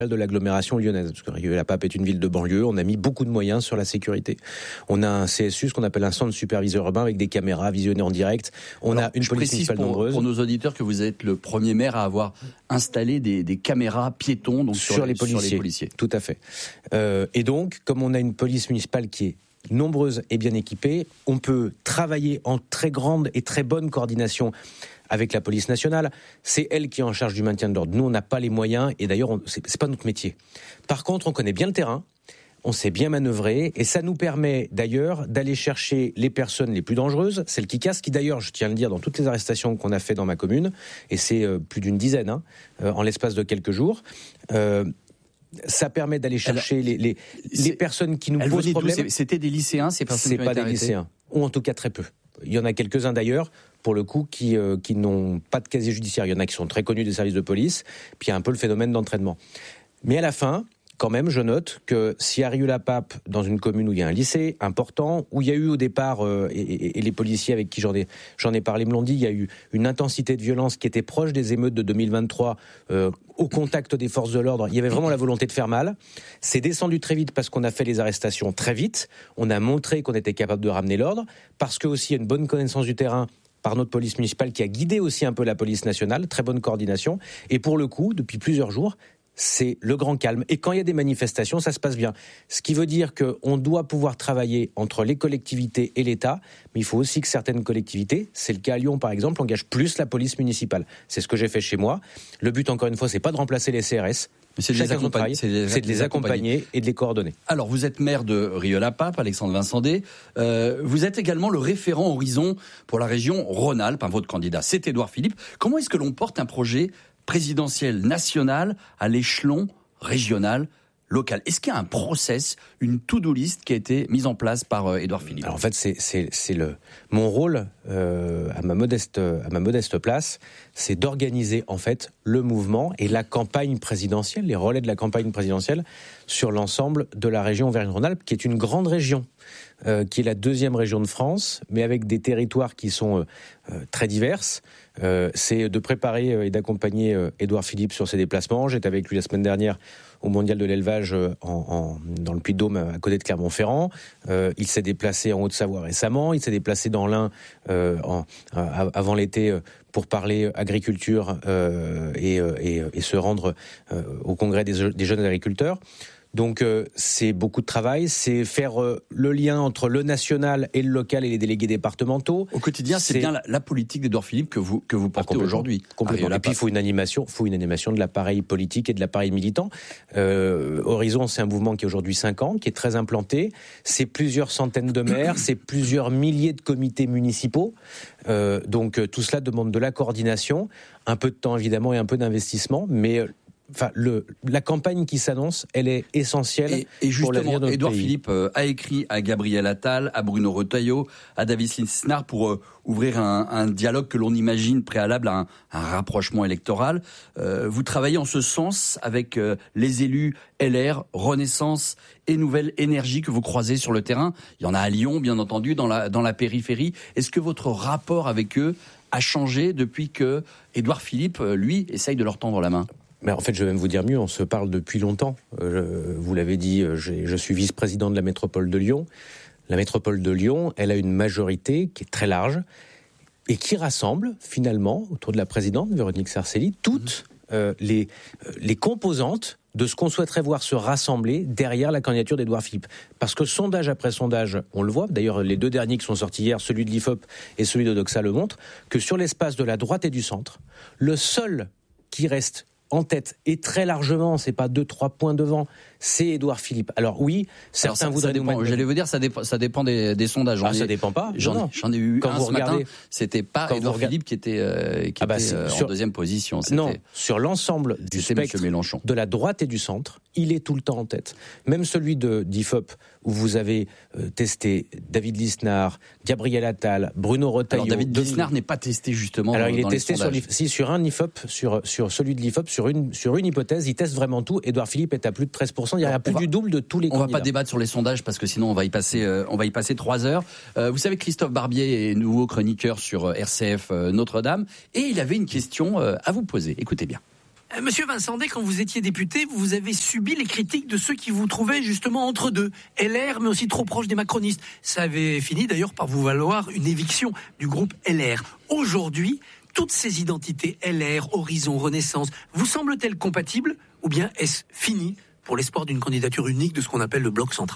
de l'agglomération lyonnaise, parce que Rieux-la-Pape est une ville de banlieue, on a mis beaucoup de moyens sur la sécurité. On a un CSU, ce qu'on appelle un centre superviseur urbain, avec des caméras visionnées en direct. On a une police municipale nombreuse. Pour nos auditeurs que vous êtes le premier maire à avoir installé des caméras piétons donc sur les policiers. Tout à fait. Et donc, comme on a une police municipale qui est nombreuse et bien équipée, on peut travailler en très grande et très bonne coordination avec la police nationale. C'est elle qui est en charge du maintien de l'ordre. Nous, on n'a pas les moyens, et d'ailleurs, c'est pas notre métier. Par contre, on connaît bien le terrain, on sait bien manœuvrer, et ça nous permet d'ailleurs d'aller chercher les personnes les plus dangereuses, celles qui cassent, qui d'ailleurs, je tiens à le dire, dans toutes les arrestations qu'on a fait dans ma commune, et c'est plus d'une dizaine, en l'espace de quelques jours, ça permet d'aller chercher les personnes qui nous posent problème. C'était des lycéens, ces personnes qui ont été arrêtées ? C'est pas des lycéens, ou en tout cas très peu. Il y en a quelques-uns d'ailleurs, pour le coup, qui n'ont pas de casier judiciaire. Il y en a qui sont très connus des services de police, puis il y a un peu le phénomène d'entraînement. Mais à la fin, quand même, je note que si à Rieux-la-Pape, dans une commune où il y a un lycée important, où il y a eu au départ, et les policiers avec qui j'en ai parlé me l'ont dit, il y a eu une intensité de violence qui était proche des émeutes de 2023, au contact des forces de l'ordre, il y avait vraiment la volonté de faire mal. C'est descendu très vite parce qu'on a fait les arrestations très vite. On a montré qu'on était capable de ramener l'ordre, parce que aussi il y a une bonne connaissance du terrain par notre police municipale qui a guidé aussi un peu la police nationale, très bonne coordination. Et pour le coup, depuis plusieurs jours, c'est le grand calme. Et quand il y a des manifestations, ça se passe bien. Ce qui veut dire qu'on doit pouvoir travailler entre les collectivités et l'État, mais il faut aussi que certaines collectivités, c'est le cas à Lyon par exemple, engagent plus la police municipale. C'est ce que j'ai fait chez moi. Le but, encore une fois, c'est pas de remplacer les CRS. C'est de les accompagner et de les coordonner. Alors, vous êtes maire de Rieux-la-Pape, Alexandre Vincendé. Vous êtes également le référent Horizon pour la région Rhône-Alpes. Votre candidat, c'est Édouard Philippe. Comment est-ce que l'on porte un projet présidentiel national à l'échelon régional, local? Est-ce qu'il y a un process, une to-do list qui a été mise en place par Édouard Philippe? Alors en fait, c'est mon rôle à ma modeste place, c'est d'organiser en fait le mouvement et la campagne présidentielle, les relais de la campagne présidentielle sur l'ensemble de la région Auvergne-Rhône-Alpes, qui est une grande région, qui est la deuxième région de France, mais avec des territoires qui sont très diverses. C'est de préparer et d'accompagner Édouard Philippe sur ses déplacements. J'étais avec lui la semaine dernière au Mondial de l'élevage dans le Puy-de-Dôme à côté de Clermont-Ferrand. Il s'est déplacé en Haute-Savoie récemment, il s'est déplacé dans l'Ain avant l'été pour parler agriculture et se rendre au congrès des jeunes agriculteurs. Donc c'est beaucoup de travail, c'est faire le lien entre le national et le local et les délégués départementaux. Au quotidien, c'est bien la politique d'Édouard Philippe que vous portez aujourd'hui. Complètement. Et puis il faut une animation de l'appareil politique et de l'appareil militant. Horizon, c'est un mouvement qui a aujourd'hui 5 ans, qui est très implanté. C'est plusieurs centaines de maires, c'est plusieurs milliers de comités municipaux. Donc tout cela demande de la coordination, un peu de temps évidemment et un peu d'investissement, mais la campagne qui s'annonce, elle est essentielle pour l'avenir de notre Édouard pays. Philippe a écrit à Gabriel Attal, à Bruno Retailleau, à David Lisnard pour ouvrir un dialogue que l'on imagine préalable à un rapprochement électoral. Vous travaillez en ce sens avec les élus LR, Renaissance et Nouvelle Énergie que vous croisez sur le terrain. Il y en a à Lyon, bien entendu, dans la périphérie. Est-ce que votre rapport avec eux a changé depuis que Édouard Philippe, lui, essaye de leur tendre la main ? Mais en fait, je vais même vous dire mieux, on se parle depuis longtemps. Vous l'avez dit, je suis vice-président de la métropole de Lyon. La métropole de Lyon, elle a une majorité qui est très large et qui rassemble finalement, autour de la présidente Véronique Sarcelli, toutes les composantes de ce qu'on souhaiterait voir se rassembler derrière la candidature d'Édouard Philippe. Parce que sondage après sondage, on le voit, d'ailleurs les deux derniers qui sont sortis hier, celui de l'IFOP et celui de Doxa le montrent, que sur l'espace de la droite et du centre, le seul qui reste en tête, et très largement, c'est pas 2-3 points devant, c'est Édouard Philippe. Alors oui, certains voudraient nous mettre... J'allais vous dire, ça dépend des sondages. Ça dépend pas. J'en ai eu quand un vous ce matin, regardez, c'était pas Édouard Philippe qui était en deuxième position. Non, sur l'ensemble du spectre de la droite et du centre, il est tout le temps en tête. Même celui d'IFOP, où vous avez testé David Lisnard, Gabriel Attal, Bruno Retailleau... Alors David Lisnard n'est pas testé justement Alors, dans il est testé sur un IFOP, sur celui de l'IFOP, sur une hypothèse, il teste vraiment tout. Édouard Philippe est à plus de 13%, il y a plus du double de tous les candidats. On va pas débattre sur les sondages parce que sinon on va y passer 3 heures. Vous savez, Christophe Barbier est nouveau chroniqueur sur RCF Notre-Dame et il avait une question à vous poser. Écoutez bien. Monsieur Vincent-Day, quand vous étiez député, vous avez subi les critiques de ceux qui vous trouvaient justement entre deux, LR, mais aussi trop proche des macronistes. Ça avait fini d'ailleurs par vous valoir une éviction du groupe LR. Aujourd'hui, toutes ces identités, LR, Horizon, Renaissance, vous semblent-elles compatibles ou bien est-ce fini pour l'espoir d'une candidature unique de ce qu'on appelle le bloc central ?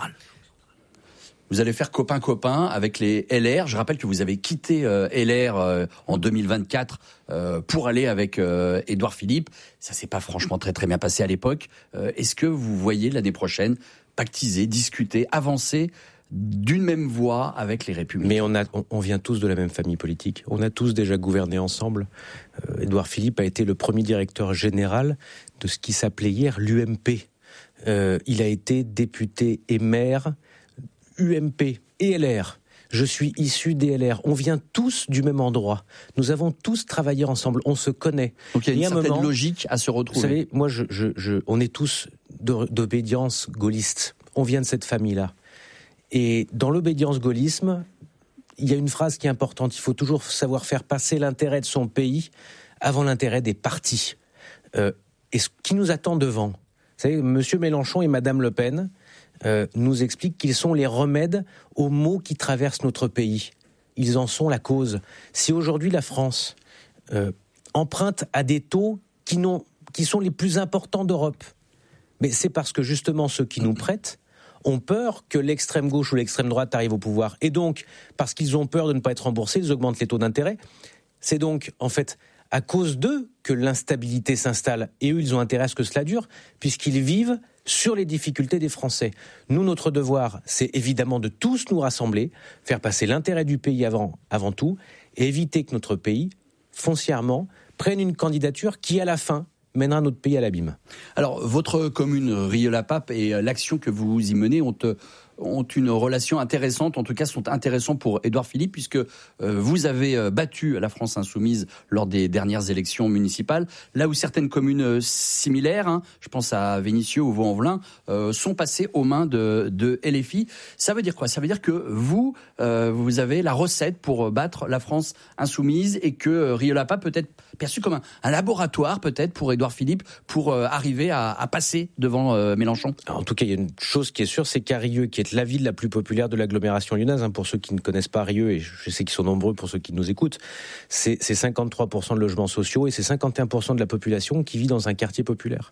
Vous allez faire copain-copain avec les LR. Je rappelle que vous avez quitté LR en 2024 pour aller avec Édouard Philippe. Ça s'est pas franchement très bien passé à l'époque. Est-ce que vous voyez l'année prochaine pactiser, discuter, avancer d'une même voie avec les Républicains? Mais on vient tous de la même famille politique. On a tous déjà gouverné ensemble. Édouard Philippe a été le premier directeur général de ce qui s'appelait hier l'UMP. Il a été député et maire UMP et LR. Je suis issu des LR. On vient tous du même endroit. Nous avons tous travaillé ensemble. On se connaît. Donc il y a une certaine logique à se retrouver. Vous savez, moi, on est tous d'obédience gaulliste. On vient de cette famille-là. Et dans l'obédience gaullisme, il y a une phrase qui est importante. Il faut toujours savoir faire passer l'intérêt de son pays avant l'intérêt des partis. Et ce qui nous attend devant, vous savez, Monsieur Mélenchon et Madame Le Pen nous expliquent qu'ils sont les remèdes aux maux qui traversent notre pays. Ils en sont la cause. Si aujourd'hui la France emprunte à des taux qui sont les plus importants d'Europe, mais c'est parce que justement ceux qui nous prêtent ont peur que l'extrême gauche ou l'extrême droite arrive au pouvoir. Et donc, parce qu'ils ont peur de ne pas être remboursés, ils augmentent les taux d'intérêt. C'est donc, en fait, à cause d'eux que l'instabilité s'installe. Et eux, ils ont intérêt à ce que cela dure, puisqu'ils vivent sur les difficultés des Français. Nous, notre devoir, c'est évidemment de tous nous rassembler, faire passer l'intérêt du pays avant tout, et éviter que notre pays, foncièrement, prenne une candidature qui, à la fin, mènera notre pays à l'abîme. Alors, votre commune Rieux-la-Pape et l'action que vous y menez ont une relation intéressante, en tout cas sont intéressants pour Édouard Philippe, puisque vous avez battu la France Insoumise lors des dernières élections municipales, là où certaines communes similaires, je pense à Vénissieux ou Vaux-en-Velin, sont passées aux mains de LFI. Ça veut dire quoi? Ça veut dire que vous avez la recette pour battre la France Insoumise et que Rieux-la-Pape peut être perçu comme un laboratoire peut-être pour Édouard Philippe pour arriver à passer devant Mélenchon. Alors, en tout cas, il y a une chose qui est sûre, c'est qu'à Rieux, qui est la ville la plus populaire de l'agglomération lyonnaise, pour ceux qui ne connaissent pas Rieux, et je sais qu'ils sont nombreux pour ceux qui nous écoutent, c'est 53% de logements sociaux et c'est 51% de la population qui vit dans un quartier populaire.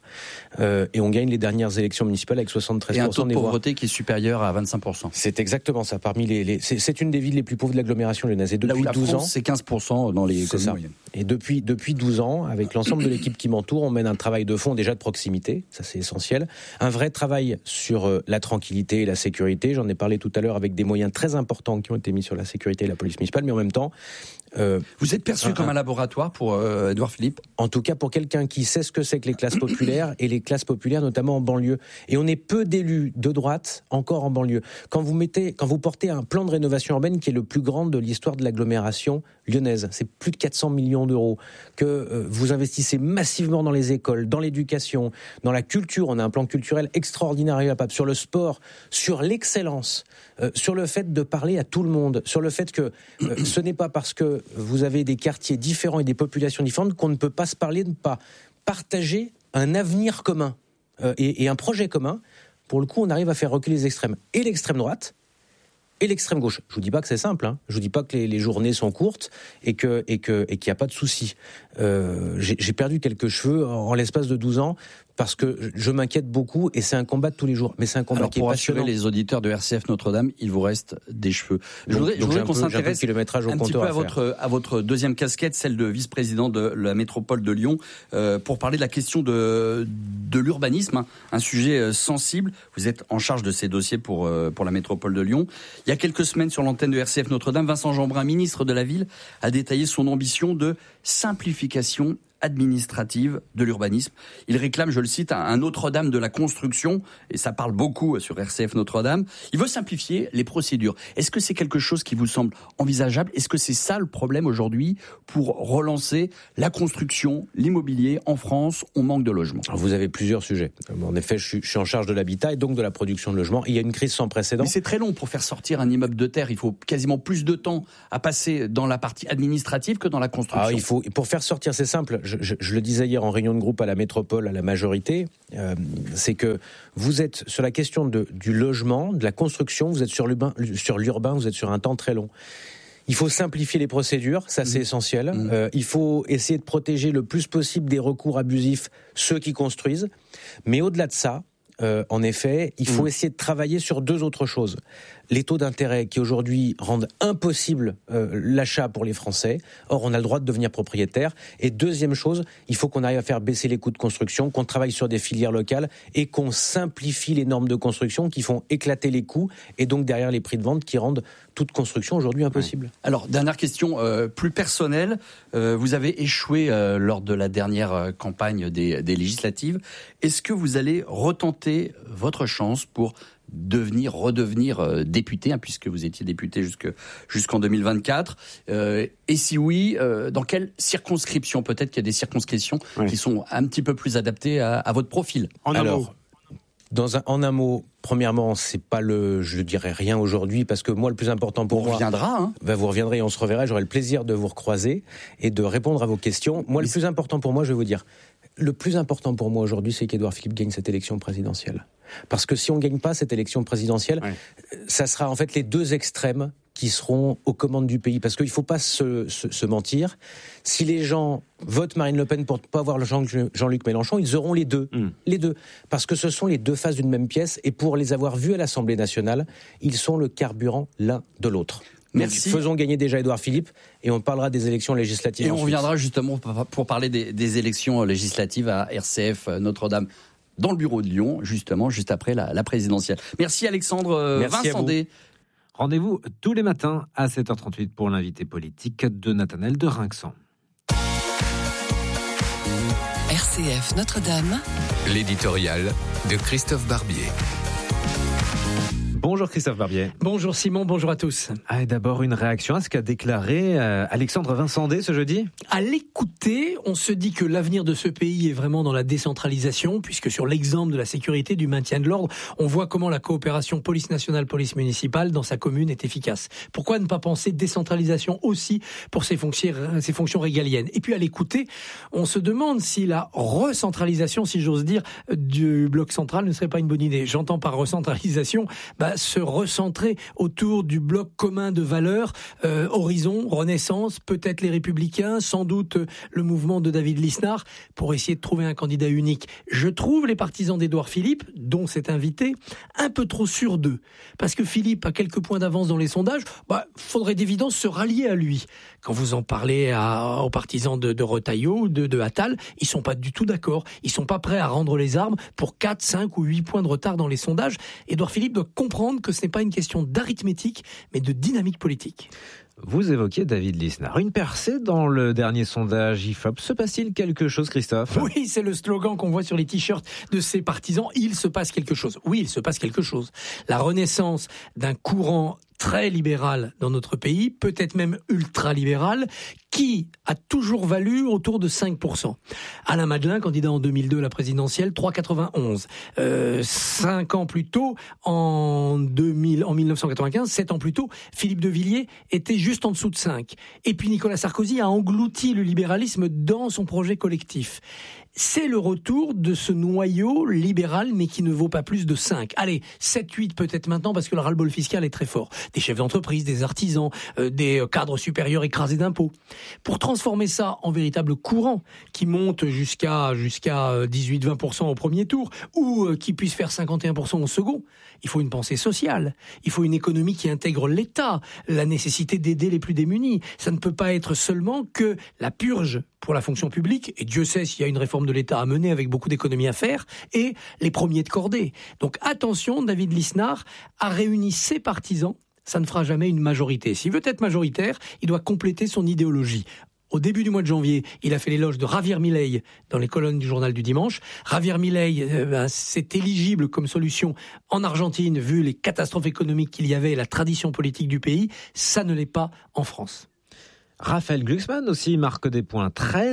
Et on gagne les dernières élections municipales avec 73% et un taux de des voix. pauvreté qui est supérieur à 25%. C'est exactement ça. Parmi c'est une des villes les plus pauvres de l'agglomération lyonnaise. Et depuis là où 12 la France, ans, c'est 15% dans les communes moyennes. Et depuis 12 ans, avec l'ensemble de l'équipe qui m'entoure, on mène un travail de fond déjà de proximité, ça c'est essentiel, un vrai travail sur la tranquillité et la sécurité. J'en ai parlé tout à l'heure avec des moyens très importants qui ont été mis sur la sécurité et la police municipale, mais en même temps... vous êtes perçu comme un laboratoire pour Édouard Philippe? En tout cas, pour quelqu'un qui sait ce que c'est que les classes populaires, et les classes populaires notamment en banlieue. Et on est peu d'élus de droite encore en banlieue. Quand vous portez un plan de rénovation urbaine qui est le plus grand de l'histoire de l'agglomération lyonnaise, c'est plus de 400 millions d'euros, que vous investissez massivement dans les écoles, dans l'éducation, dans la culture. On a un plan culturel extraordinaire à Pape, sur le sport, sur l'excellence, sur le fait de parler à tout le monde, sur le fait que ce n'est pas parce que vous avez des quartiers différents et des populations différentes qu'on ne peut pas se parler, ne pas partager un avenir commun et un projet commun. Pour le coup, on arrive à faire reculer les extrêmes. Et l'extrême droite et l'extrême gauche. Je vous dis pas que c'est simple, Je vous dis pas que les journées sont courtes et qu'il n'y a pas de souci. J'ai perdu quelques cheveux en l'espace de 12 ans parce que je m'inquiète beaucoup et c'est un combat de tous les jours. Mais c'est un combat qui est passionnant. Pour assurer les auditeurs de RCF Notre-Dame, il vous reste des cheveux. Je voudrais qu'on s'intéresse un petit peu à votre deuxième casquette, celle de vice-président de la métropole de Lyon, pour parler de la question de l'urbanisme, un sujet sensible. Vous êtes en charge de ces dossiers pour la métropole de Lyon. Il y a quelques semaines, sur l'antenne de RCF Notre-Dame, Vincent Jeanbrun, ministre de la Ville, a détaillé son ambition de simplification administrative de l'urbanisme. Il réclame, je le cite, un Notre-Dame de la construction, et ça parle beaucoup sur RCF Notre-Dame. Il veut simplifier les procédures. Est-ce que c'est quelque chose qui vous semble envisageable? Est-ce que c'est ça le problème aujourd'hui pour relancer la construction, l'immobilier en France? On manque de logements. Alors vous avez plusieurs sujets. En effet, je suis en charge de l'habitat et donc de la production de logements. Il y a une crise sans précédent. Mais c'est très long pour faire sortir un immeuble de terre. Il faut quasiment plus de temps à passer dans la partie administrative que dans la construction. Pour faire sortir, c'est simple. je le disais hier en réunion de groupe à la métropole, à la majorité, c'est que vous êtes sur la question du logement, de la construction, vous êtes sur l'urbain, vous êtes sur un temps très long. Il faut simplifier les procédures, ça c'est essentiel. Il faut essayer de protéger le plus possible des recours abusifs ceux qui construisent. Mais au-delà de ça, en effet, il faut essayer de travailler sur deux autres choses. Les taux d'intérêt qui aujourd'hui rendent impossible l'achat pour les Français. Or, on a le droit de devenir propriétaire. Et deuxième chose, il faut qu'on arrive à faire baisser les coûts de construction, qu'on travaille sur des filières locales et qu'on simplifie les normes de construction qui font éclater les coûts et donc derrière les prix de vente qui rendent toute construction aujourd'hui impossible. Ouais. Alors, dernière question plus personnelle. Vous avez échoué lors de la dernière campagne des législatives. Est-ce que vous allez retenter votre chance pour redevenir député, puisque vous étiez député jusqu'en 2024. Et si oui, dans quelle circonscription ? Peut-être qu'il y a des circonscriptions qui sont un petit peu plus adaptées à votre profil. En un mot, premièrement, c'est pas je dirais rien aujourd'hui, parce que moi, le plus important pour moi... On reviendra, vous reviendrez, on se reverra, j'aurai le plaisir de vous recroiser et de répondre à vos questions. Moi, le plus important pour moi, je vais vous dire, le plus important pour moi aujourd'hui, c'est qu'Édouard Philippe gagne cette élection présidentielle. Parce que si on ne gagne pas cette élection présidentielle, ça sera en fait les deux extrêmes qui seront aux commandes du pays. Parce qu'il ne faut pas se mentir. Si les gens votent Marine Le Pen pour ne pas avoir Jean-Luc Mélenchon, ils auront les deux. Les deux. Parce que ce sont les deux faces d'une même pièce. Et pour les avoir vus à l'Assemblée nationale, ils sont le carburant l'un de l'autre. Merci. Donc, faisons gagner déjà Édouard Philippe et on parlera des élections législatives. Et on reviendra justement pour parler des élections législatives à RCF Notre-Dame dans le bureau de Lyon, justement, juste après la présidentielle. Merci Alexandre Vincendé. Rendez-vous tous les matins à 7h38 pour l'invité politique de Nathanaël de Rinxan. RCF Notre-Dame. L'éditorial de Christophe Barbier. Bonjour Christophe Barbier. Bonjour Simon, bonjour à tous. Et d'abord une réaction à ce qu'a déclaré Alexandre Vincendé ce jeudi. À l'écouter, on se dit que l'avenir de ce pays est vraiment dans la décentralisation, puisque sur l'exemple de la sécurité, du maintien de l'ordre, on voit comment la coopération police nationale, police municipale dans sa commune est efficace. Pourquoi ne pas penser décentralisation aussi pour ces fonctions régaliennes ? Et puis à l'écouter, on se demande si la recentralisation, si j'ose dire, du bloc central ne serait pas une bonne idée. J'entends par recentralisation, se recentrer autour du bloc commun de valeurs, Horizon, Renaissance, peut-être les Républicains, sans doute le mouvement de David Lisnard, pour essayer de trouver un candidat unique. Je trouve les partisans d'Édouard Philippe, dont cet invité, un peu trop sûrs d'eux. Parce que Philippe a quelques points d'avance dans les sondages, faudrait d'évidence se rallier à lui. Quand vous en parlez aux partisans de Retailleau, de Attal, ils sont pas du tout d'accord. Ils sont pas prêts à rendre les armes pour 4, 5 ou 8 points de retard dans les sondages. Édouard Philippe doit comprendre que ce n'est pas une question d'arithmétique, mais de dynamique politique. Vous évoquiez David Lisnard. Une percée dans le dernier sondage IFOP. Se passe-t-il quelque chose, Christophe ? Oui, c'est le slogan qu'on voit sur les t-shirts de ses partisans. Il se passe quelque chose. Oui, il se passe quelque chose. La renaissance d'un courant très libéral dans notre pays, peut-être même ultra-libéral, qui a toujours valu autour de 5%. Alain Madelin, candidat en 2002 à la présidentielle, 3,91. 5 ans plus tôt, en 1995, 7 ans plus tôt, Philippe de Villiers était juste en dessous de 5. Et puis Nicolas Sarkozy a englouti le libéralisme dans son projet collectif. C'est le retour de ce noyau libéral, mais qui ne vaut pas plus de 5. Allez, 7, 8 peut-être maintenant, parce que le ras-le-bol fiscal est très fort. Des chefs d'entreprise, des artisans, des cadres supérieurs écrasés d'impôts. Pour transformer ça en véritable courant, qui monte jusqu'à 18-20% au premier tour, ou qui puisse faire 51% au second, il faut une pensée sociale. Il faut une économie qui intègre l'État, la nécessité d'aider les plus démunis. Ça ne peut pas être seulement que la purge pour la fonction publique, et Dieu sait s'il y a une réforme de l'État à mener avec beaucoup d'économies à faire, et les premiers de cordée. Donc attention, David Lisnard a réuni ses partisans, ça ne fera jamais une majorité. S'il veut être majoritaire, il doit compléter son idéologie. Au début du mois de janvier, il a fait l'éloge de Javier Milei dans les colonnes du journal du dimanche. Javier Milei, c'est éligible comme solution en Argentine, vu les catastrophes économiques qu'il y avait et la tradition politique du pays. Ça ne l'est pas en France. Raphaël Glucksmann aussi marque des points,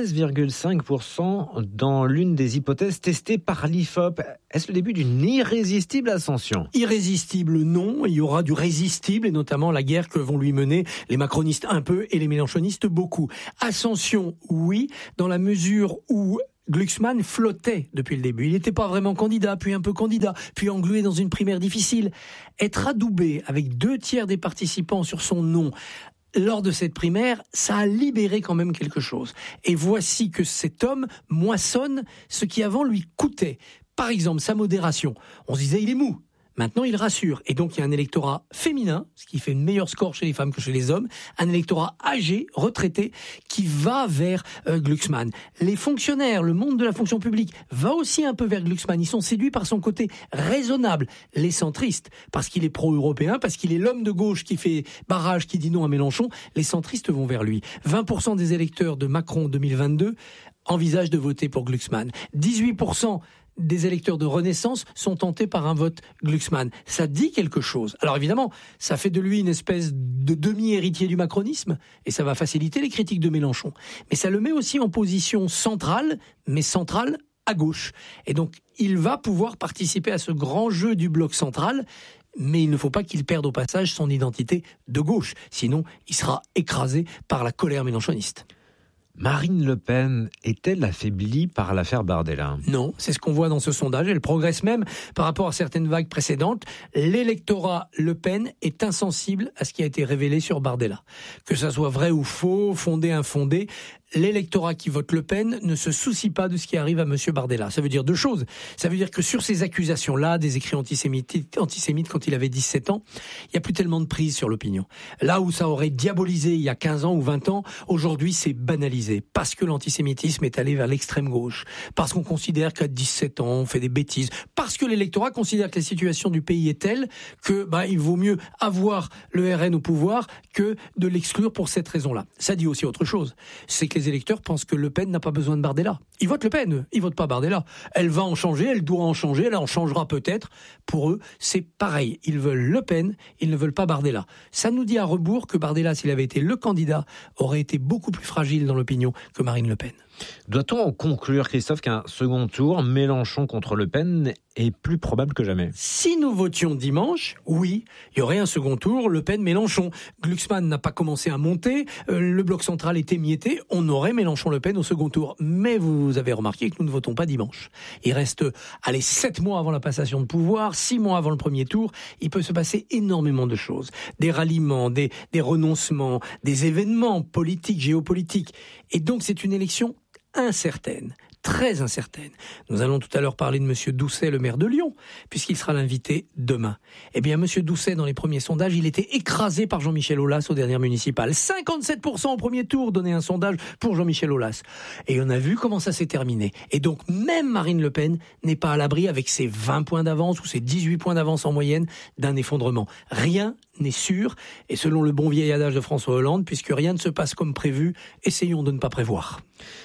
13,5% dans l'une des hypothèses testées par l'IFOP. Est-ce le début d'une irrésistible ascension ? Irrésistible, non. Il y aura du résistible, et notamment la guerre que vont lui mener les macronistes un peu et les mélenchonistes beaucoup. Ascension, oui, dans la mesure où Glucksmann flottait depuis le début. Il n'était pas vraiment candidat, puis un peu candidat, puis englué dans une primaire difficile. Être adoubé avec 2/3 des participants sur son nom lors de cette primaire, ça a libéré quand même quelque chose. Et voici que cet homme moissonne ce qui avant lui coûtait. Par exemple, sa modération. On se disait, il est mou. Maintenant, il rassure. Et donc, il y a un électorat féminin, ce qui fait une meilleure score chez les femmes que chez les hommes, un électorat âgé, retraité, qui va vers Glucksmann. Les fonctionnaires, le monde de la fonction publique, va aussi un peu vers Glucksmann. Ils sont séduits par son côté raisonnable. Les centristes, parce qu'il est pro-européen, parce qu'il est l'homme de gauche qui fait barrage, qui dit non à Mélenchon, les centristes vont vers lui. 20% des électeurs de Macron 2022 envisagent de voter pour Glucksmann. 18% des électeurs de Renaissance sont tentés par un vote Glucksmann. Ça dit quelque chose. Alors évidemment, ça fait de lui une espèce de demi-héritier du macronisme, et ça va faciliter les critiques de Mélenchon. Mais ça le met aussi en position centrale, mais centrale à gauche. Et donc, il va pouvoir participer à ce grand jeu du bloc central, mais il ne faut pas qu'il perde au passage son identité de gauche. Sinon, il sera écrasé par la colère mélenchoniste. Marine Le Pen est-elle affaiblie par l'affaire Bardella ? Non, c'est ce qu'on voit dans ce sondage. Elle progresse même par rapport à certaines vagues précédentes. L'électorat Le Pen est insensible à ce qui a été révélé sur Bardella. Que ça soit vrai ou faux, fondé, infondé, l'électorat qui vote Le Pen ne se soucie pas de ce qui arrive à M. Bardella. Ça veut dire deux choses. Ça veut dire que sur ces accusations-là, des écrits antisémites quand il avait 17 ans, il n'y a plus tellement de prise sur l'opinion. Là où ça aurait diabolisé il y a 15 ans ou 20 ans, aujourd'hui c'est banalisé. Parce que l'antisémitisme est allé vers l'extrême gauche. Parce qu'on considère qu'à 17 ans, on fait des bêtises. Parce que l'électorat considère que la situation du pays est telle que il vaut mieux avoir le RN au pouvoir que de l'exclure pour cette raison-là. Ça dit aussi autre chose. C'est que les électeurs pensent que Le Pen n'a pas besoin de Bardella. Ils votent Le Pen, ils votent pas Bardella. Elle va en changer, elle doit en changer, elle en changera peut-être. Pour eux, c'est pareil. Ils veulent Le Pen, ils ne veulent pas Bardella. Ça nous dit à rebours que Bardella, s'il avait été le candidat, aurait été beaucoup plus fragile dans l'opinion que Marine Le Pen. Doit-on en conclure, Christophe, qu'un second tour, Mélenchon contre Le Pen, est plus probable que jamais ? Si nous votions dimanche, oui, il y aurait un second tour, Le Pen-Mélenchon. Glucksmann n'a pas commencé à monter, le bloc central était mietté, on aurait Mélenchon-Le Pen au second tour. Mais vous avez remarqué que nous ne votons pas dimanche. Il reste, 7 mois avant la passation de pouvoir, 6 mois avant le premier tour, il peut se passer énormément de choses. Des ralliements, des renoncements, des événements politiques, géopolitiques. Et donc c'est une élection incertaine, très incertaine. Nous allons tout à l'heure parler de M. Doucet, le maire de Lyon, puisqu'il sera l'invité demain. Eh bien, M. Doucet, dans les premiers sondages, il était écrasé par Jean-Michel Aulas aux dernières municipales. 57% au premier tour, donnait un sondage pour Jean-Michel Aulas. Et on a vu comment ça s'est terminé. Et donc, même Marine Le Pen n'est pas à l'abri, avec ses 20 points d'avance ou ses 18 points d'avance en moyenne, d'un effondrement. Rien n'est sûr, et selon le bon vieil adage de François Hollande, puisque rien ne se passe comme prévu, essayons de ne pas prévoir.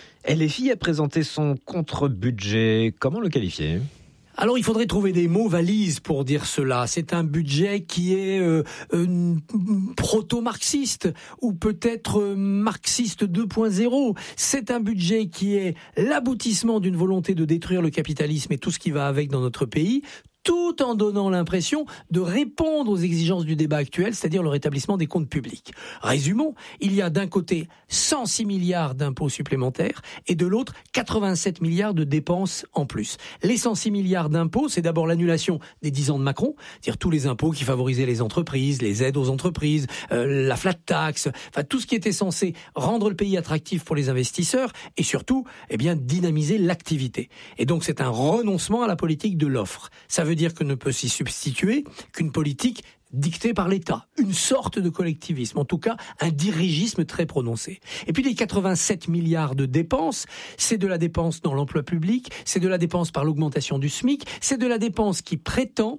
LFI a présenté son contre-budget. Comment le qualifier ? Alors, il faudrait trouver des mots valises pour dire cela. C'est un budget qui est proto-marxiste ou peut-être marxiste 2.0. C'est un budget qui est l'aboutissement d'une volonté de détruire le capitalisme et tout ce qui va avec dans notre pays, tout en donnant l'impression de répondre aux exigences du débat actuel, c'est-à-dire le rétablissement des comptes publics. Résumons, il y a d'un côté 106 milliards d'impôts supplémentaires et de l'autre 87 milliards de dépenses en plus. Les 106 milliards d'impôts, c'est d'abord l'annulation des 10 ans de Macron, c'est-à-dire tous les impôts qui favorisaient les entreprises, les aides aux entreprises, la flat tax, enfin tout ce qui était censé rendre le pays attractif pour les investisseurs et surtout, dynamiser l'activité. Et donc c'est un renoncement à la politique de l'offre. Ça veut dire que ne peut s'y substituer qu'une politique dictée par l'État, une sorte de collectivisme, en tout cas un dirigisme très prononcé. Et puis les 87 milliards de dépenses, c'est de la dépense dans l'emploi public, c'est de la dépense par l'augmentation du SMIC, c'est de la dépense qui prétend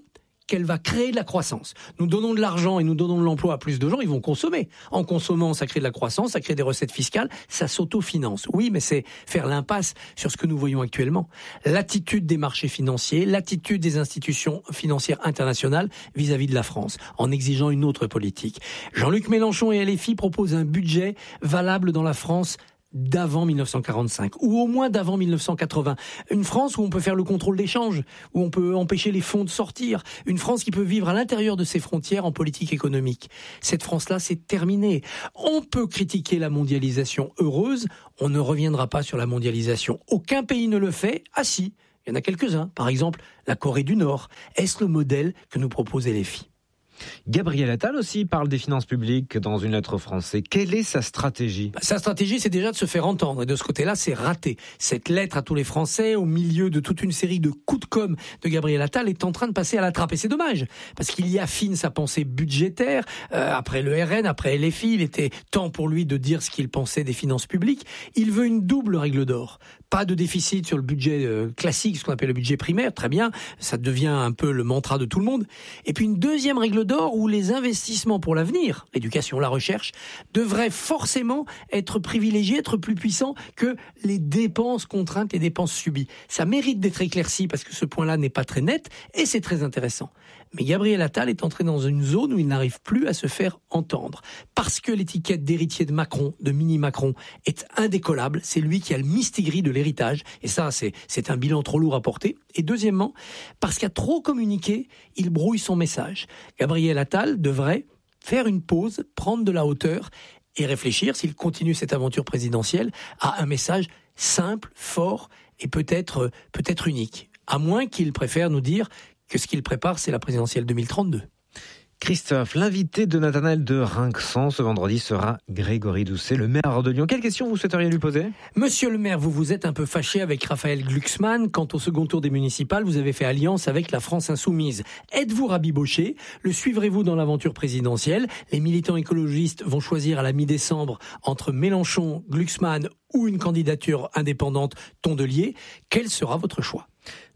qu'elle va créer de la croissance. Nous donnons de l'argent et nous donnons de l'emploi à plus de gens, ils vont consommer. En consommant, ça crée de la croissance, ça crée des recettes fiscales, ça s'autofinance. Oui, mais c'est faire l'impasse sur ce que nous voyons actuellement. L'attitude des marchés financiers, l'attitude des institutions financières internationales vis-à-vis de la France, en exigeant une autre politique. Jean-Luc Mélenchon et LFI proposent un budget valable dans la France d'avant 1945, ou au moins d'avant 1980. Une France où on peut faire le contrôle d'échange, où on peut empêcher les fonds de sortir. Une France qui peut vivre à l'intérieur de ses frontières en politique économique. Cette France-là, c'est terminé. On peut critiquer la mondialisation heureuse, on ne reviendra pas sur la mondialisation. Aucun pays ne le fait. Ah si, il y en a quelques-uns. Par exemple, la Corée du Nord. Est-ce le modèle que nous propose LFI ? Gabriel Attal aussi parle des finances publiques dans une lettre aux Français. Quelle est sa stratégie ? Sa stratégie, c'est déjà de se faire entendre. Et de ce côté-là, c'est raté. Cette lettre à tous les Français, au milieu de toute une série de coups de com' de Gabriel Attal, est en train de passer à la trappe. Et c'est dommage, parce qu'il y affine sa pensée budgétaire. Après le RN, après LFI, il était temps pour lui de dire ce qu'il pensait des finances publiques. Il veut une double règle d'or. Pas de déficit sur le budget classique, ce qu'on appelle le budget primaire, très bien. Ça devient un peu le mantra de tout le monde. Et puis une deuxième règle d'or où les investissements pour l'avenir, l'éducation, la recherche, devraient forcément être privilégiés, être plus puissants que les dépenses contraintes, les dépenses subies. Ça mérite d'être éclairci parce que ce point-là n'est pas très net et c'est très intéressant. Mais Gabriel Attal est entré dans une zone où il n'arrive plus à se faire entendre. Parce que l'étiquette d'héritier de Macron, de mini-Macron, est indécollable. C'est lui qui a le mistigris de l'héritage. Et ça, c'est un bilan trop lourd à porter. Et deuxièmement, parce qu'à trop communiquer, il brouille son message. Gabriel Attal devrait faire une pause, prendre de la hauteur et réfléchir, s'il continue cette aventure présidentielle, à un message simple, fort et peut-être unique. À moins qu'il préfère nous dire que ce qu'il prépare, c'est la présidentielle 2032. Christophe, l'invité de Nathanaël de Rinxan ce vendredi sera Grégory Doucet, le maire de Lyon. Quelle question vous souhaiteriez lui poser ? Monsieur le maire, vous vous êtes un peu fâché avec Raphaël Glucksmann. Quant au second tour des municipales, vous avez fait alliance avec la France Insoumise. Êtes-vous rabiboché ? Le suivrez-vous dans l'aventure présidentielle ? Les militants écologistes vont choisir à la mi-décembre entre Mélenchon, Glucksmann ou une candidature indépendante Tondelier. Quel sera votre choix ?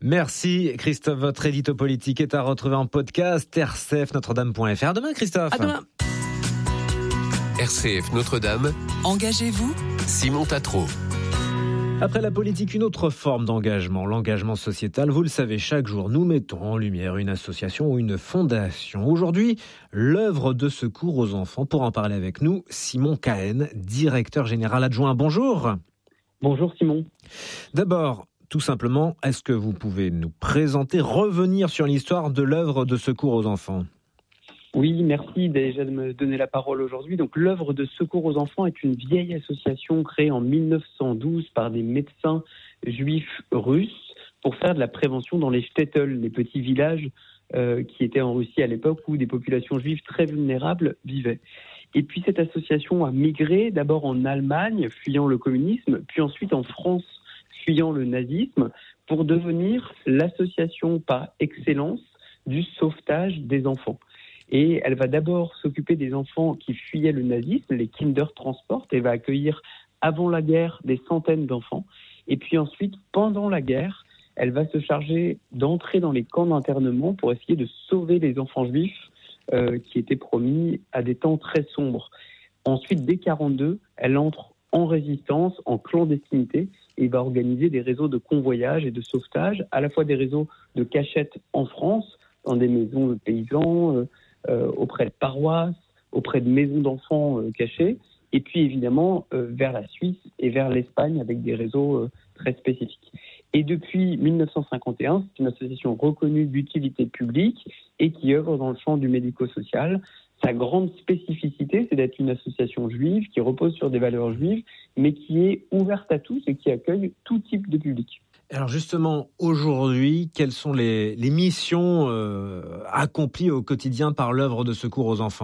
Merci Christophe, votre édito politique est à retrouver en podcast rcfnotredame.fr. À demain Christophe. À demain. RCF Notre-Dame. Engagez-vous. Simon Tatro. Après la politique, une autre forme d'engagement, l'engagement sociétal. Vous le savez, chaque jour, nous mettons en lumière une association ou une fondation. Aujourd'hui, l'œuvre de secours aux enfants. Pour en parler avec nous, Simon Cahen, directeur général adjoint. Bonjour. Bonjour Simon. D'abord, tout simplement, est-ce que vous pouvez nous présenter, revenir sur l'histoire de l'œuvre de secours aux enfants ? Oui, merci déjà de me donner la parole aujourd'hui. Donc, l'œuvre de secours aux enfants est une vieille association créée en 1912 par des médecins juifs russes pour faire de la prévention dans les shtetl, les petits villages qui étaient en Russie à l'époque où des populations juives très vulnérables vivaient. Et puis cette association a migré d'abord en Allemagne, fuyant le communisme, puis ensuite en France, fuyant le nazisme, pour devenir l'association par excellence du sauvetage des enfants. Et elle va d'abord s'occuper des enfants qui fuyaient le nazisme, les Kindertransport, et va accueillir avant la guerre des centaines d'enfants. Et puis ensuite, pendant la guerre, elle va se charger d'entrer dans les camps d'internement pour essayer de sauver les enfants juifs qui étaient promis à des temps très sombres. Ensuite, dès 1942, elle entre en résistance, en clandestinité, et va organiser des réseaux de convoyage et de sauvetage, à la fois des réseaux de cachette en France, dans des maisons de paysans, auprès de paroisses, auprès de maisons d'enfants cachées, et puis évidemment vers la Suisse et vers l'Espagne avec des réseaux très spécifiques. Et depuis 1951, c'est une association reconnue d'utilité publique et qui œuvre dans le champ du médico-social. Sa grande spécificité, c'est d'être une association juive qui repose sur des valeurs juives, mais qui est ouverte à tous et qui accueille tout type de public. Alors justement, aujourd'hui, quelles sont les missions accomplies au quotidien par l'œuvre de secours aux enfants ?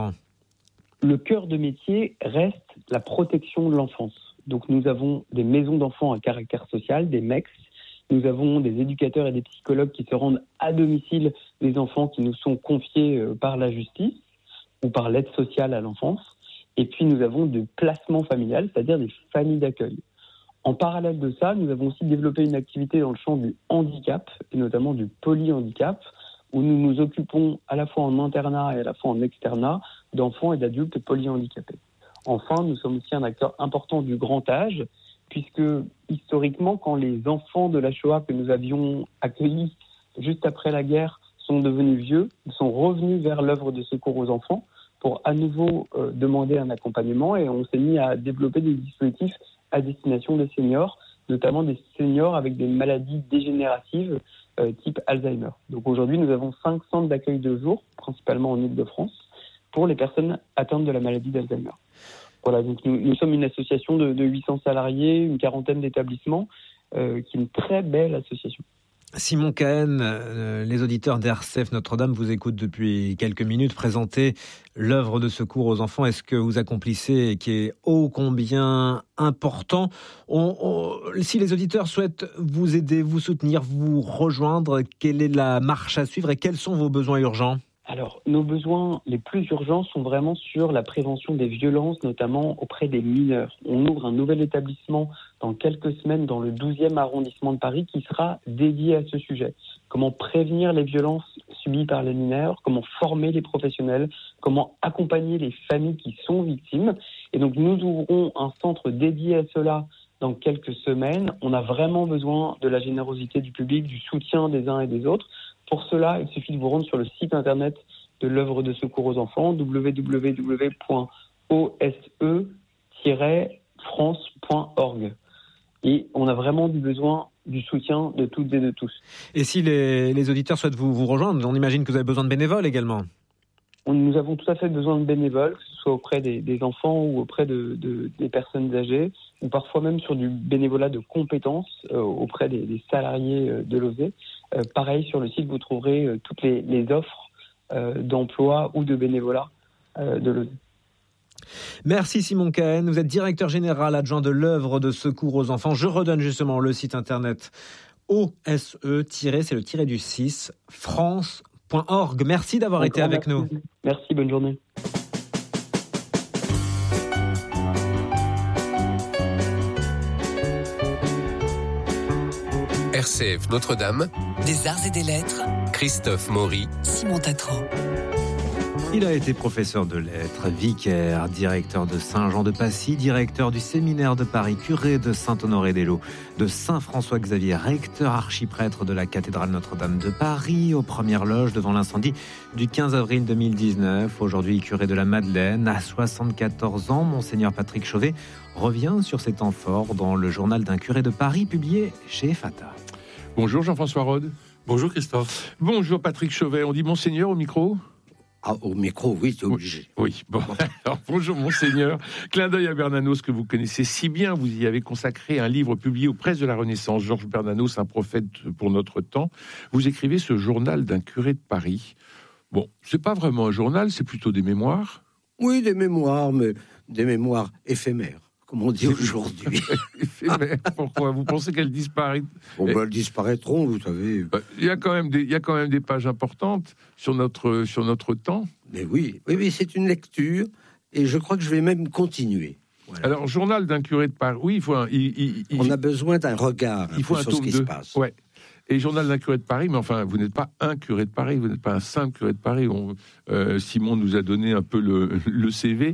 Le cœur de métier reste la protection de l'enfance. Donc nous avons des maisons d'enfants à caractère social, des MECS. Nous avons des éducateurs et des psychologues qui se rendent à domicile des enfants qui nous sont confiés par la justice ou par l'aide sociale à l'enfance. Et puis nous avons des placements familiales, c'est-à-dire des familles d'accueil. En parallèle de ça, nous avons aussi développé une activité dans le champ du handicap, et notamment du polyhandicap, où nous nous occupons à la fois en internat et à la fois en externat d'enfants et d'adultes polyhandicapés. Enfin, nous sommes aussi un acteur important du grand âge, puisque historiquement, quand les enfants de la Shoah que nous avions accueillis juste après la guerre sont devenus vieux, ils sont revenus vers l'œuvre de secours aux enfants pour à nouveau demander un accompagnement, et on s'est mis à développer des dispositifs à destination des seniors, notamment des seniors avec des maladies dégénératives type Alzheimer. Donc aujourd'hui, nous avons 5 centres d'accueil de jour, principalement en Île-de-France, pour les personnes atteintes de la maladie d'Alzheimer. Voilà, donc nous sommes une association de 800 salariés, une quarantaine d'établissements, qui est une très belle association. Simon Cahen, les auditeurs d'RCF Notre-Dame vous écoutent depuis quelques minutes présenter l'œuvre de secours aux enfants. Est-ce que vous accomplissez, qui est ô combien important, si les auditeurs souhaitent vous aider, vous soutenir, vous rejoindre, quelle est la marche à suivre et quels sont vos besoins urgents ? Alors, nos besoins les plus urgents sont vraiment sur la prévention des violences, notamment auprès des mineurs. On ouvre un nouvel établissement dans quelques semaines dans le 12e arrondissement de Paris qui sera dédié à ce sujet. Comment prévenir les violences subies par les mineurs, comment former les professionnels, comment accompagner les familles qui sont victimes. Et donc, nous ouvrons un centre dédié à cela dans quelques semaines. On a vraiment besoin de la générosité du public, du soutien des uns et des autres. Pour cela, il suffit de vous rendre sur le site internet de l'œuvre de secours aux enfants, www.ose-france.org. Et on a vraiment besoin du soutien de toutes et de tous. Et si les auditeurs souhaitent vous rejoindre, on imagine que vous avez besoin de bénévoles également. Nous avons tout à fait besoin de bénévoles, que ce soit auprès des enfants ou auprès des personnes âgées, ou parfois même sur du bénévolat de compétences auprès des salariés de l'OSE. Pareil, sur le site, vous trouverez toutes les offres d'emploi ou de bénévolat de l'OSE. Merci Simon Cahen, vous êtes directeur général adjoint de l'œuvre de secours aux enfants. Je redonne justement le site internet OSE- c'est le tiré du 6, France.org. Merci d'avoir été avec nous. Merci, bonne journée. RCF Notre-Dame, Des arts et des lettres, Christophe Maury, Simon Tatro. Il a été professeur de lettres, vicaire, directeur de Saint-Jean-de-Passy, directeur du séminaire de Paris, curé de Saint-Honoré-des-Laux, de Saint-François-Xavier, recteur archiprêtre de la cathédrale Notre-Dame de Paris, aux premières loges devant l'incendie du 15 avril 2019. Aujourd'hui curé de la Madeleine, à 74 ans, Monseigneur Patrick Chauvet revient sur ces temps forts dans le journal d'un curé de Paris publié chez Fata. Bonjour Jean-François Rode. Bonjour Christophe. Bonjour Patrick Chauvet. On dit Monseigneur au micro ? Ah, au micro, oui, c'est obligé. Oui, bon. Alors, bonjour Monseigneur. Clin d'œil à Bernanos que vous connaissez si bien. Vous y avez consacré un livre publié aux presses de la Renaissance. Georges Bernanos, un prophète pour notre temps. Vous écrivez ce journal d'un curé de Paris. Bon, c'est pas vraiment un journal, c'est plutôt des mémoires. Oui, des mémoires, mais des mémoires éphémères, comme on dit aujourd'hui. Éphémères, pourquoi ? Vous pensez qu'elles disparaissent ? Bon, elles disparaîtront, vous savez. Il y a quand même des pages importantes sur notre temps. Mais oui, c'est une lecture, et je crois que je vais même continuer. Voilà. Alors, journal d'un curé de Paris, oui, il faut on a besoin d'un regard il faut un sur ce qui se passe. Ouais. Et journal d'un curé de Paris, mais enfin, vous n'êtes pas un curé de Paris, vous n'êtes pas un simple curé de Paris. Simon nous a donné un peu le CV.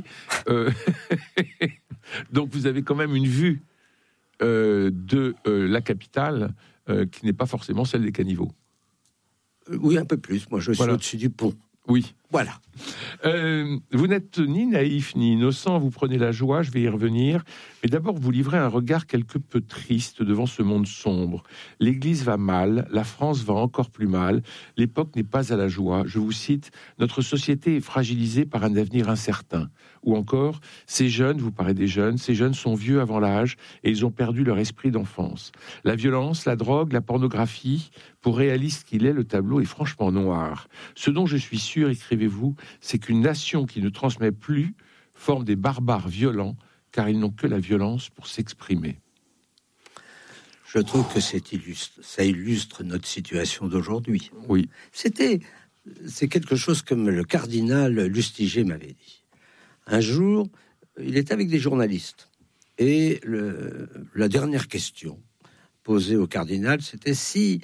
Donc, vous avez quand même une vue de la capitale qui n'est pas forcément celle des caniveaux. Oui, un peu plus. Moi, je suis au-dessus du pont. Oui. Voilà. Vous n'êtes ni naïf ni innocent, vous prenez la joie, je vais y revenir. Mais d'abord, vous livrez un regard quelque peu triste devant ce monde sombre. L'Église va mal, la France va encore plus mal, l'époque n'est pas à la joie. Je vous cite, « Notre société est fragilisée par un avenir incertain. » Ou encore, « Ces jeunes, vous parlez des jeunes, ces jeunes sont vieux avant l'âge et ils ont perdu leur esprit d'enfance. La violence, la drogue, la pornographie, pour réaliste qu'il est, le tableau est franchement noir. Ce dont je suis sûr, écrivez-vous, c'est qu'une nation qui ne transmet plus forme des barbares violents, car ils n'ont que la violence pour s'exprimer. » Je trouve que ça illustre notre situation d'aujourd'hui. Oui. C'est quelque chose comme le cardinal Lustiger m'avait dit. Un jour, il était avec des journalistes, et la dernière question posée au cardinal, c'était si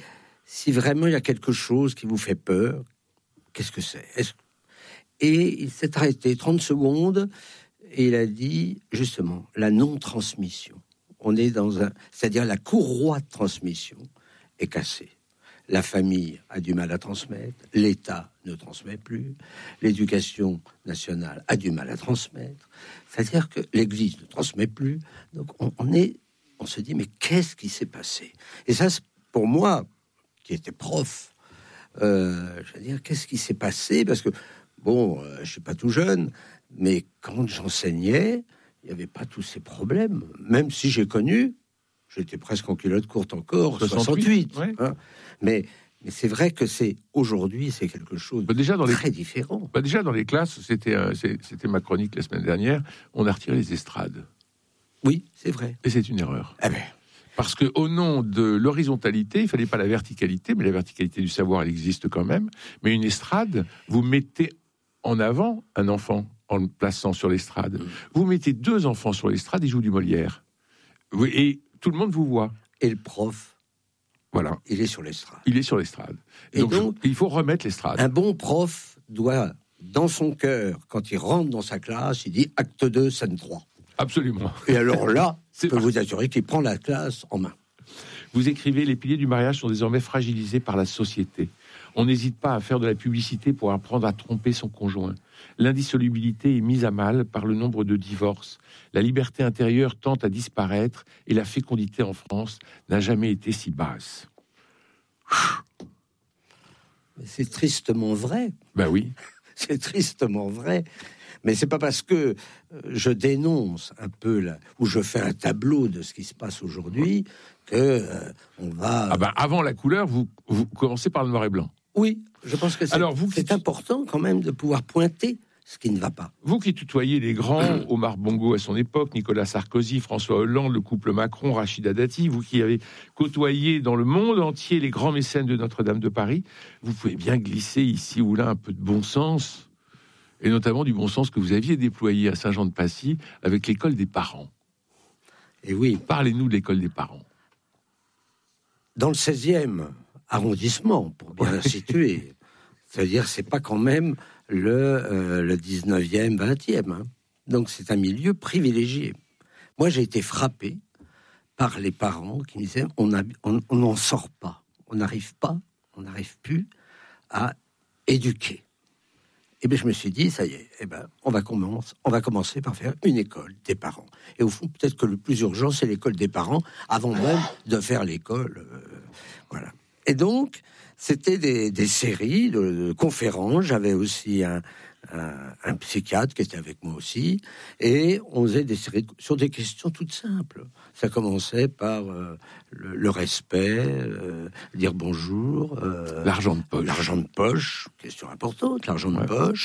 si vraiment il y a quelque chose qui vous fait peur, qu'est-ce que c'est ? Et il s'est arrêté 30 secondes et il a dit, justement, la non-transmission. On est c'est-à-dire la courroie de transmission est cassée. La famille a du mal à transmettre, l'État ne transmet plus, l'éducation nationale a du mal à transmettre, c'est-à-dire que l'Église ne transmet plus. Donc on se dit, mais qu'est-ce qui s'est passé ? Et ça, pour moi, qui était prof, je veux dire, qu'est-ce qui s'est passé ? Parce que, je suis pas tout jeune, mais quand j'enseignais, il n'y avait pas tous ces problèmes. Même si j'ai connu, j'étais presque en culotte courte encore, 68. Ouais. Hein. Mais c'est vrai que aujourd'hui, c'est quelque chose de très différent. Déjà dans les classes, c'était ma chronique la semaine dernière, on a retiré les estrades. Oui, c'est vrai. Et c'est une erreur. Ah ben. Parce qu'au nom de l'horizontalité, il fallait pas la verticalité, mais la verticalité du savoir, elle existe quand même. Mais une estrade, vous mettez en avant un enfant en le plaçant sur l'estrade. Vous mettez 2 enfants sur l'estrade, ils jouent du Molière. Et tout le monde vous voit. Et le prof, voilà, il est sur l'estrade. Il est sur l'estrade. Et donc il faut remettre l'estrade. Un bon prof doit, dans son cœur, quand il rentre dans sa classe, il dit acte 2, scène 3. Absolument. Et alors là, je peux vous assurer qu'il prend la classe en main. Vous écrivez, les piliers du mariage sont désormais fragilisés par la société. On n'hésite pas à faire de la publicité pour apprendre à tromper son conjoint. L'indissolubilité est mise à mal par le nombre de divorces. La liberté intérieure tend à disparaître et la fécondité en France n'a jamais été si basse. C'est tristement vrai. Ben oui. C'est tristement vrai. Mais c'est pas parce que je dénonce un peu ou je fais un tableau de ce qui se passe aujourd'hui que on va. Avant la couleur, vous commencez par le noir et blanc. Oui, je pense que c'est important quand même de pouvoir pointer ce qui ne va pas. Vous qui tutoyez les grands, Omar Bongo à son époque, Nicolas Sarkozy, François Hollande, le couple Macron, Rachida Dati, vous qui avez côtoyé dans le monde entier les grands mécènes de Notre-Dame de Paris, vous pouvez bien glisser ici ou là un peu de bon sens, et notamment du bon sens que vous aviez déployé à Saint-Jean-de-Passy avec l'école des parents. Et oui. Parlez-nous de l'école des parents. Dans le 16e arrondissement, pour bien situer, c'est-à-dire c'est pas quand même le 19e, 20e. Hein. Donc c'est un milieu privilégié. Moi j'ai été frappé par les parents qui me disaient on n'en sort pas, on n'arrive plus à éduquer. Et bien je me suis dit ça y est, on va commencer par faire une école des parents. Et au fond peut-être que le plus urgent c'est l'école des parents avant même de faire l'école. Voilà. Et donc, c'était des séries de conférences. J'avais aussi un psychiatre qui était avec moi aussi. Et on faisait des séries sur des questions toutes simples. Ça commençait par le respect, dire bonjour. L'argent de poche. L'argent de poche, question importante, l'argent de poche.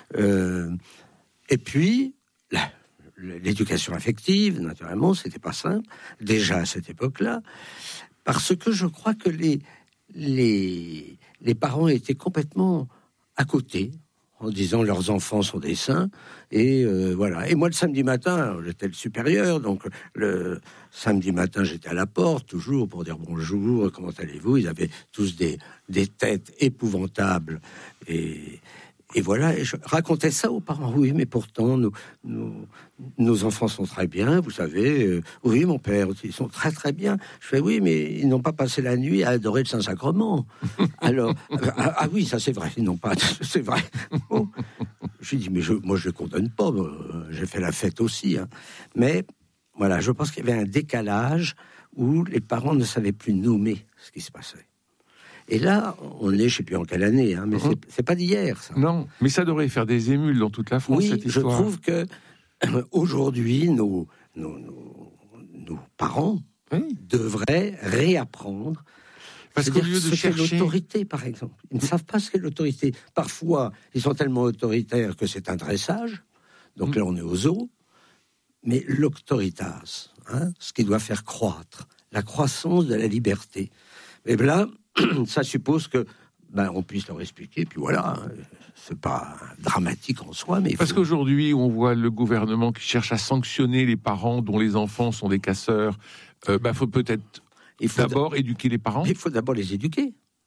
Et puis, l'éducation affective, naturellement, c'était pas simple. Déjà à cette époque-là. Parce que je crois que les parents étaient complètement à côté, en disant leurs enfants sont des saints, et voilà. Et moi, le samedi matin, j'étais le supérieur, donc le samedi matin, j'étais à la porte, toujours pour dire bonjour, comment allez-vous ? Ils avaient tous des têtes épouvantables, et voilà, et je racontais ça aux parents. Oui, mais pourtant, nos enfants sont très bien, vous savez. Oui, mon père, ils sont très très bien. Je fais oui, mais ils n'ont pas passé la nuit à adorer le Saint-Sacrement. Alors, oui, ça c'est vrai, ils n'ont pas, c'est vrai. Bon. Je dis, mais moi je ne condamne pas, j'ai fait la fête aussi. Hein. Mais voilà, je pense qu'il y avait un décalage où les parents ne savaient plus nommer ce qui se passait. Et là, on est, je ne sais plus en quelle année, hein, mais c'est pas d'hier, ça. Non, mais ça devrait faire des émules dans toute la France, cette histoire. Je trouve que aujourd'hui, nos parents devraient réapprendre. Parce qu'au lieu de chercher l'autorité, par exemple, ils ne savent pas ce qu'est l'autorité. Parfois, ils sont tellement autoritaires que c'est un dressage. Donc là, on est au zoo. Mais l'auctoritas, ce qui doit faire croître, la croissance de la liberté. Et bien là, ça suppose que on puisse leur expliquer, puis voilà, c'est pas dramatique en soi, mais parce qu'aujourd'hui on voit le gouvernement qui cherche à sanctionner les parents dont les enfants sont des casseurs. Faut peut-être d'abord éduquer les parents. Il faut d'abord les éduquer.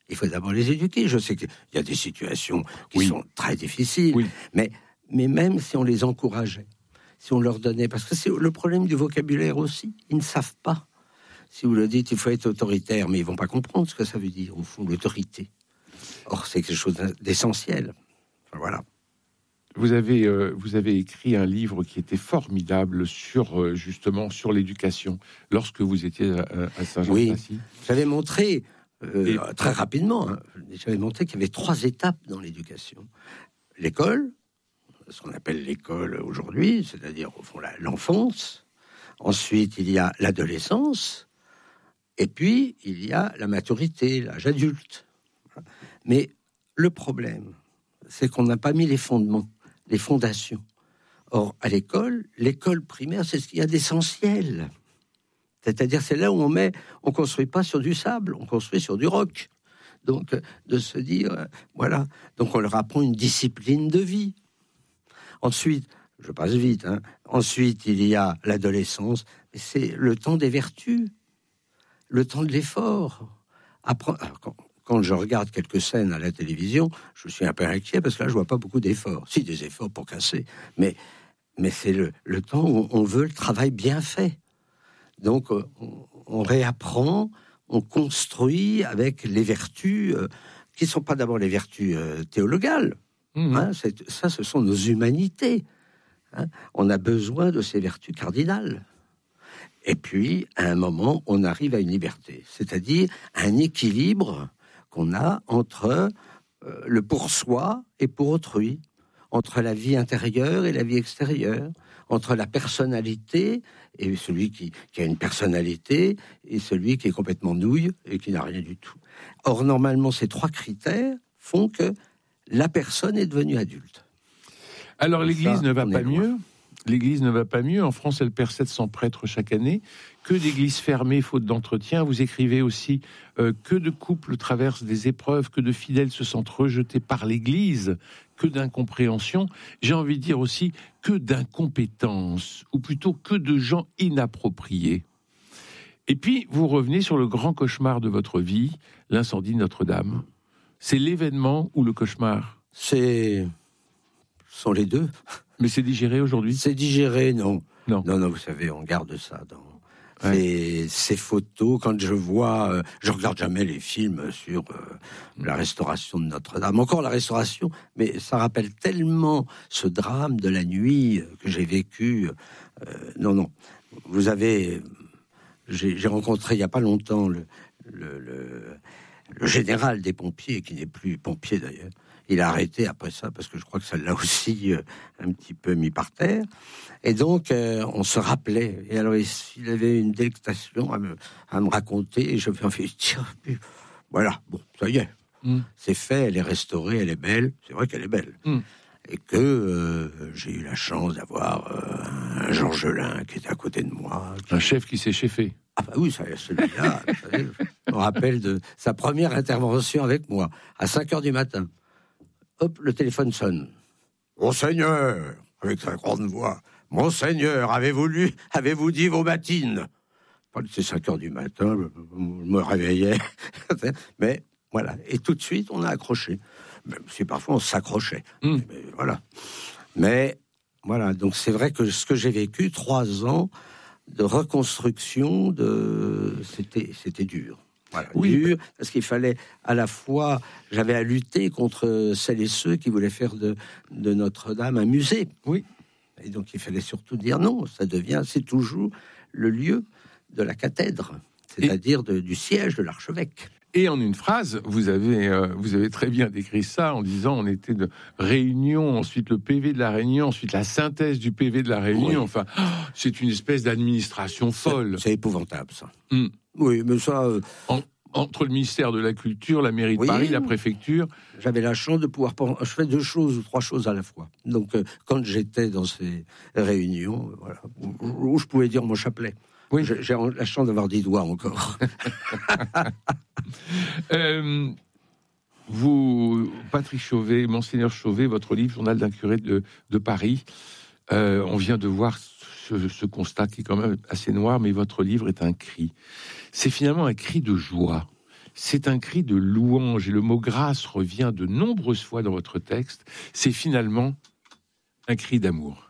Il faut d'abord les éduquer. Je sais qu'il y a des situations qui sont très difficiles, mais même si on les encourageait, si on leur donnait, parce que c'est le problème du vocabulaire aussi, ils ne savent pas. Si vous le dites, il faut être autoritaire, mais ils vont pas comprendre ce que ça veut dire, au fond, l'autorité. Or, c'est quelque chose d'essentiel. Enfin, voilà. Vous avez écrit un livre qui était formidable sur justement sur l'éducation lorsque vous étiez à Saint-Jean-de-Passy. Oui, j'avais montré très rapidement. J'avais montré qu'il y avait 3 étapes dans l'éducation. L'école, ce qu'on appelle l'école aujourd'hui, c'est-à-dire au fond l'enfance. Ensuite, il y a l'adolescence, et puis il y a la maturité, l'âge adulte. Mais le problème, c'est qu'on n'a pas mis les fondements, les fondations. Or, à l'école primaire, c'est ce qu'il y a d'essentiel. C'est-à-dire, c'est là où on construit pas sur du sable, on construit sur du roc. Donc, de se dire, voilà. Donc, on leur apprend une discipline de vie. Ensuite, je passe vite, ensuite, il y a l'adolescence, mais c'est le temps des vertus, le temps de l'effort. Quand je regarde quelques scènes à la télévision, je suis un peu inquiet parce que là, je vois pas beaucoup d'efforts. Si, des efforts pour casser, mais c'est le temps où on veut le travail bien fait. Donc, on réapprend, on construit avec les vertus qui ne sont pas d'abord les vertus théologales. Ça, ce sont nos humanités. On a besoin de ces vertus cardinales. Et puis, à un moment, on arrive à une liberté, c'est-à-dire un équilibre qu'on a entre le pour soi et pour autrui, entre la vie intérieure et la vie extérieure, entre la personnalité et celui qui a une personnalité et celui qui est complètement nouille et qui n'a rien du tout. Or, normalement, ces 3 critères font que la personne est devenue adulte. Alors, l'Église ne va pas mieux. L'Église ne va pas mieux. En France, elle perd 700 prêtres chaque année. Que d'églises fermées, faute d'entretien. Vous écrivez aussi que de couples traversent des épreuves, que de fidèles se sentent rejetés par l'Église, que d'incompréhension. J'ai envie de dire aussi que d'incompétence, ou plutôt que de gens inappropriés. Et puis, vous revenez sur le grand cauchemar de votre vie, l'incendie de Notre-Dame. C'est l'événement ou le cauchemar ? Ce sont les deux. Mais c'est digéré aujourd'hui ? C'est digéré, non, vous savez, on garde ça dans ces photos. Quand je vois, je regarde jamais les films sur la restauration de Notre-Dame. Encore la restauration, mais ça rappelle tellement ce drame de la nuit que j'ai vécu. Non. Vous avez, j'ai rencontré il y a pas longtemps le général des pompiers, qui n'est plus pompier d'ailleurs. Il a arrêté après ça, parce que je crois que ça l'a aussi un petit peu mis par terre. Et donc, on se rappelait. Et alors, il avait une délectation à me raconter. Et je me suis dit, tiens, voilà, bon, ça y est. C'est fait, elle est restaurée, elle est belle. C'est vrai qu'elle est belle. Et que j'ai eu la chance d'avoir un Jean Gelin qui était à côté de moi. Un chef qui s'est cheffé. Ah bah oui, celui-là, je me rappelle de sa première intervention avec moi, à 5h du matin. Hop, le téléphone sonne. « Monseigneur !» avec sa grande voix. « Monseigneur, avez-vous dit vos matines ?» C'est 5h du matin, je me réveillais. Mais voilà, et tout de suite, on a accroché. Même si parfois on s'accrochait. Mais voilà. Mais voilà, donc c'est vrai que ce que j'ai vécu, 3 ans de reconstruction, c'était dur. Voilà, dur, parce qu'il fallait à la fois, j'avais à lutter contre celles et ceux qui voulaient faire de Notre-Dame un musée. Oui. Et donc il fallait surtout dire non, c'est toujours le lieu de la cathèdre, c'est-à-dire du siège de l'archevêque. Et en une phrase, vous avez très bien décrit ça en disant on était de Réunion, ensuite le PV de la Réunion, ensuite la synthèse du PV de la Réunion. Oui. Enfin, c'est une espèce d'administration folle. C'est épouvantable, ça. Oui, mais ça... Entre le ministère de la Culture, la mairie de Paris, la préfecture... J'avais la chance de pouvoir... Je fais 2 choses ou 3 choses à la fois. Donc, quand j'étais dans ces réunions, voilà, où je pouvais dire mon chapelet. Oui. J'ai la chance d'avoir 10 doigts encore. Vous, Patrick Chauvet, Monseigneur Chauvet, votre livre, Journal d'un curé de Paris, on vient de voir ce constat qui est quand même assez noir, mais votre livre est un cri. C'est finalement un cri de joie. c'est un cri de louange, et le mot grâce revient de nombreuses fois dans votre texte. C'est finalement un cri d'amour.